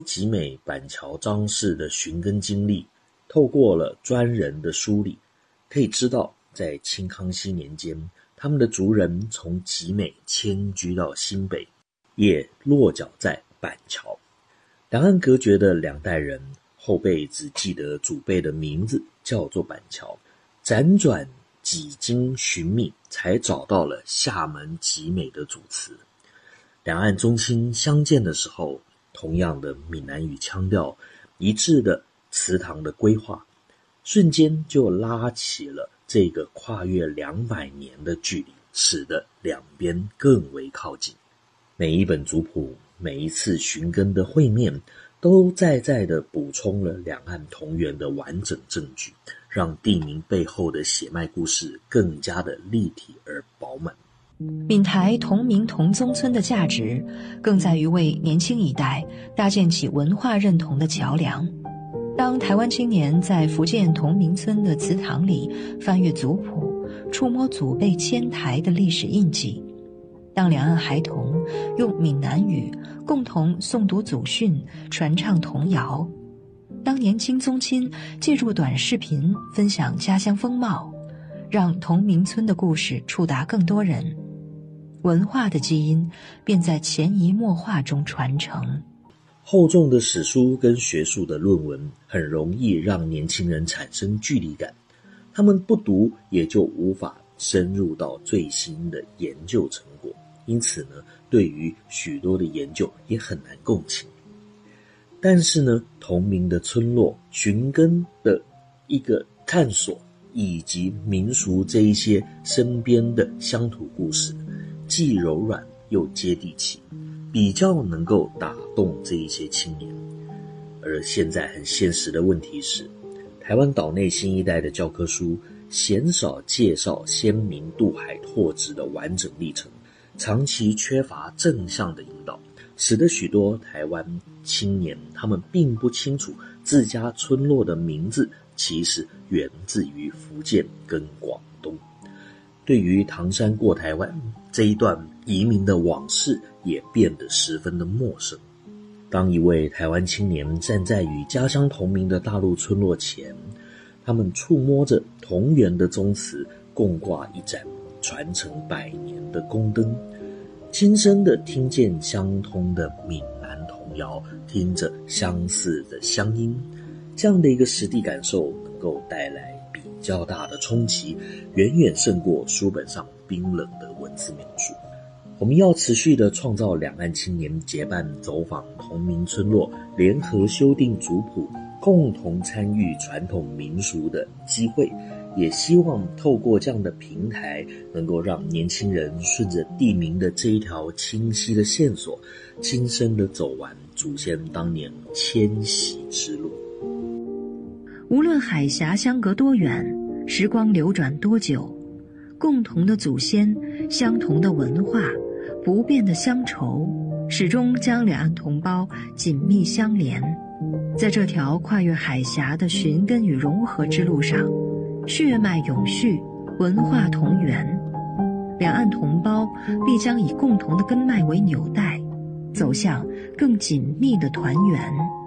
集美板桥张氏的寻根经历，透过了专人的梳理，可以知道在清康熙年间，他们的族人从集美迁居到新北，也落脚在板桥。两岸隔绝的两代人，后辈只记得祖辈的名字叫做板桥，辗转几经寻觅，才找到了厦门集美的主词。两岸宗亲相见的时候，同样的闽南语腔调，一致的祠堂的规划，瞬间就拉起了这个跨越200年的距离，使得两边更为靠近。每一本族谱，每一次寻根的会面，都在的补充了两岸同源的完整证据，让地名背后的血脉故事更加的立体而饱满。 闽台同名同宗村的价值，更在于为年轻一代搭建起文化认同的桥梁。当台湾青年在福建同名村的祠堂里翻阅族谱，触摸祖辈迁台的历史印记；当两岸孩童用闽南语共同诵读祖训，传唱童谣；当年轻宗亲借助短视频分享家乡风貌，让同名村的故事触达更多人，文化的基因便在潜移默化中传承。 厚重的史书跟学术的论文很容易让年轻人产生距离感，他们不读也就无法深入到最新的研究成果，因此呢，对于许多的研究也很难共情。但是呢，同名的村落寻根的一个探索，以及民俗这一些身边的乡土故事，既柔软又接地气，比较能够打动这一些青年。而现在很现实的问题是，台湾岛内新一代的教科书鲜少介绍先民渡海拓殖的完整历程，长期缺乏正向的引导，使得许多台湾青年他们并不清楚自家村落的名字其实源自于福建跟广东。对于唐山过台湾这一段移民的往事也变得十分的陌生。当一位台湾青年站在与家乡同名的大陆村落前，他们触摸着同源的宗祠，共挂一盏传承100年的宫灯，亲身的听见相通的闽南童谣，听着相似的乡音，这样的一个实地感受能够带来比较大的冲击，远远胜过书本上冰冷的文字描述。我们要持续的创造两岸青年结伴走访同名村落，联合修订族谱，共同参与传统民俗的机会，也希望透过这样的平台，能够让年轻人顺着地名的这一条清晰的线索，亲身的走完祖先当年迁徙之路。 无论海峡相隔多远，时光流转多久，共同的祖先，相同的文化，不变的乡愁，始终将两岸同胞紧密相连。在这条跨越海峡的寻根与融合之路上，血脉永续，文化同源，两岸同胞必将以共同的根脉为纽带，走向更紧密的团圆。